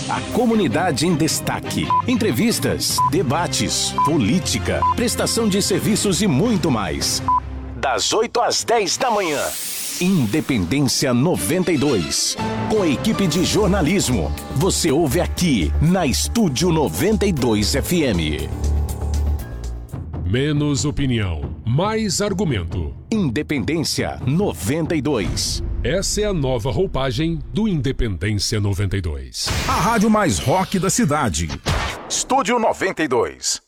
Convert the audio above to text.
A comunidade em destaque. Entrevistas, debates, política, prestação de serviços e muito mais. Das 8 às 10 da manhã. Independência 92. Com a equipe de jornalismo. Você ouve aqui na Estúdio 92 FM. Menos opinião, mais argumento. Independência 92. Essa é a nova roupagem do Independência 92. A rádio mais rock da cidade. Estúdio 92.